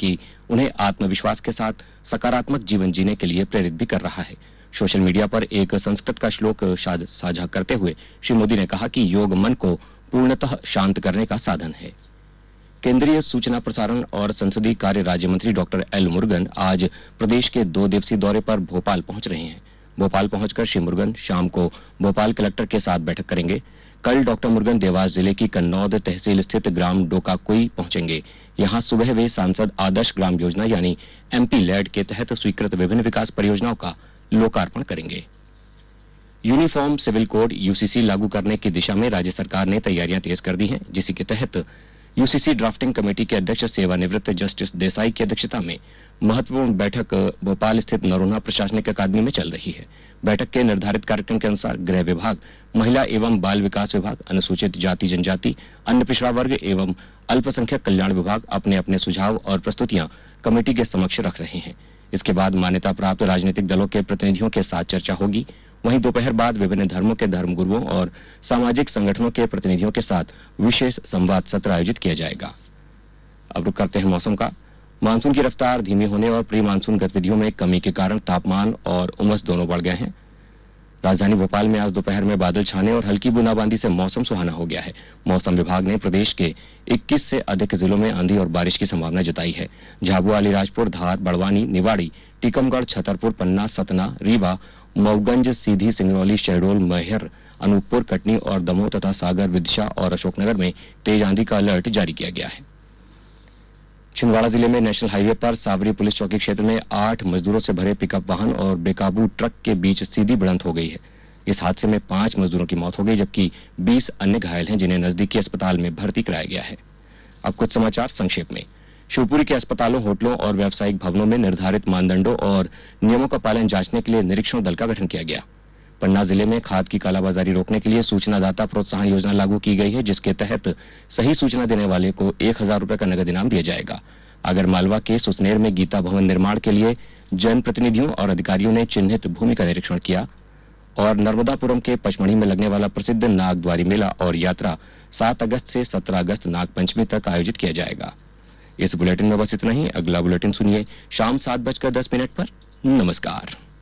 कि उन्हें आत्मविश्वास के साथ सकारात्मक जीवन जीने के लिए प्रेरित भी कर रहा है। सोशल मीडिया पर एक संस्कृत का श्लोक साझा करते हुए श्री मोदी ने कहा कि योग मन को पूर्णतः शांत करने का साधन है। केंद्रीय सूचना प्रसारण और संसदीय कार्य राज्य मंत्री डॉक्टर एल मुरुगन आज प्रदेश के 2 दिवसीय दौरे पर भोपाल पहुंच रहे हैं। भोपाल पहुंचकर श्री मुरुगन शाम को भोपाल कलेक्टर के साथ बैठक करेंगे। कल डॉक्टर मुरुगन देवास जिले की कन्नौद तहसील स्थित ग्राम डोकाकुई पहुंचेंगे। यहां सुबह वे सांसद आदर्श ग्राम योजना यानी MP लैड के तहत स्वीकृत विभिन्न विकास परियोजनाओं का लोकार्पण करेंगे। यूनिफॉर्म सिविल कोड UCC लागू करने की दिशा में राज्य सरकार ने तैयारियां तेज कर दी हैं, जिसी के तहत UCC ड्राफ्टिंग कमेटी के अध्यक्ष सेवानिवृत्त जस्टिस देसाई की अध्यक्षता में महत्वपूर्ण बैठक भोपाल स्थित नरोन्हा प्रशासनिक अकादमी में चल रही है। बैठक के निर्धारित कार्यक्रम के अनुसार गृह विभाग, महिला एवं बाल विकास विभाग, अनुसूचित जाति जनजाति, अन्य पिछड़ा वर्ग एवं अल्पसंख्यक कल्याण विभाग अपने अपने सुझाव और प्रस्तुतियां कमेटी के समक्ष रख रहे हैं। इसके बाद मान्यता प्राप्त राजनीतिक दलों के प्रतिनिधियों के साथ चर्चा होगी। वहीं दोपहर बाद विभिन्न धर्मों के धर्मगुरुओं और सामाजिक संगठनों के प्रतिनिधियों के साथ विशेष संवाद सत्र आयोजित किया जाएगा। अब रुक करते हैं मौसम का। मानसून की रफ्तार धीमी होने और प्री मानसून गतिविधियों में कमी के कारण तापमान और उमस दोनों बढ़ गए हैं। राजधानी भोपाल में आज दोपहर में बादल छाने और हल्की बूंदाबांदी से मौसम सुहाना हो गया है। मौसम विभाग ने प्रदेश के 21 से अधिक जिलों में आंधी और बारिश की संभावना जताई है। झाबुआ, अलीराजपुर, धार, बड़वानी, निवाड़ी, टीकमगढ़, छतरपुर, पन्ना, सतना, रीवा, मऊगंज, सीधी, सिंगरौली, शहडोल, मैहर, अनूपपुर, कटनी और दमोह तथा सागर, विदिशा और अशोकनगर में तेज आंधी का अलर्ट जारी किया गया है। छिंदवाड़ा जिले में नेशनल हाईवे पर सावरी पुलिस चौकी क्षेत्र में 8 मजदूरों से भरे पिकअप वाहन और बेकाबू ट्रक के बीच सीधी भिड़ंत हो गई है। इस हादसे में 5 मजदूरों की मौत हो गई, जबकि 20 अन्य घायल हैं, जिन्हें नजदीकी अस्पताल में भर्ती कराया गया है। अब कुछ समाचार संक्षेप में। शिवपुरी के अस्पतालों, होटलों और व्यावसायिक भवनों में निर्धारित मानदंडों और नियमों का पालन जांचने के लिए निरीक्षण दल का गठन किया गया। पन्ना जिले में खाद की कालाबाजारी रोकने के लिए सूचनादाता प्रोत्साहन योजना लागू की गई है, जिसके तहत सही सूचना देने वाले को 1000 रुपए का नगद इनाम दिया जाएगा। आगर मालवा के सुसनेर में गीता भवन निर्माण के लिए जनप्रतिनिधियों और अधिकारियों ने चिन्हित भूमि का निरीक्षण किया। और नर्मदापुरम के पचमढ़ी में लगने वाला प्रसिद्ध नागद्वारी मेला और यात्रा 7 अगस्त से 17 अगस्त नागपंचमी तक आयोजित किया जाएगा। इस बुलेटिन में बस इतना ही। अगला बुलेटिन सुनिए शाम 7:10 पर। नमस्कार।